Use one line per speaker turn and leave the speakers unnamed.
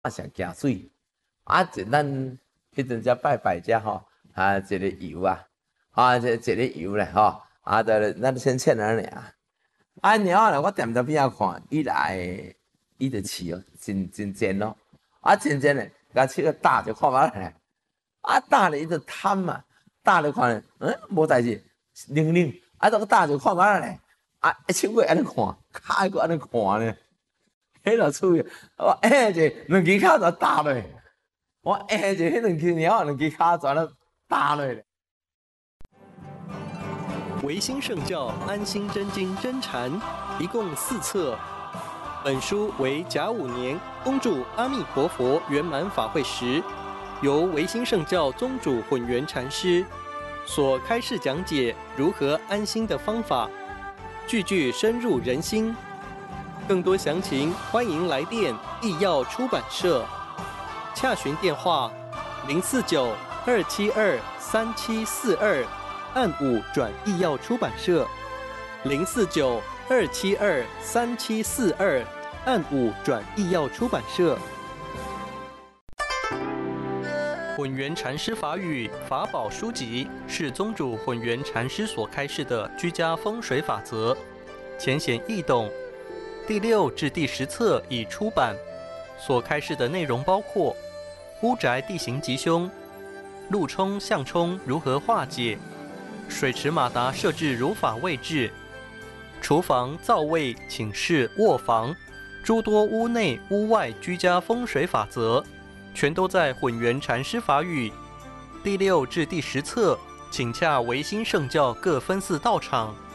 上行水，就咱迄阵只拜拜只吼，一个油啊，一个油咧吼，咱先切那尔。然后咧，我踮在边仔看，伊就饲哦，真贱哦，真贱咧，甲手个打就看嘛咧，打咧伊就贪嘛，打咧看，无代志，冷冷，个打就看嘛咧，手个安尼看，骹个安尼看咧，迄落趣，我者两只骹就打落，我者迄两只猫两只骹就安尼打落咧。
维新圣教安心真经真禅，一共4册。本书为甲午年恭祝阿弥陀佛圆满法会时，由维新圣教宗主混元禅师所开示讲解如何安心的方法，句句深入人心。更多详情，欢迎来电义耀出版社，洽询电话049-272-3742。按5转义耀出版社049-272-3742，按5转义耀出版社。混元禅师法语法宝书籍是宗主混元禅师所开示的居家风水法则，浅显易懂。第6至第10册已出版，所开示的内容包括屋宅地形吉凶、路冲向冲如何化解，水池马达设置如法位置，厨房、灶位、寝室、卧房，诸多屋内屋外居家风水法则，全都在混元禅师法语。第6至第10册，请洽维新圣教各分寺道场。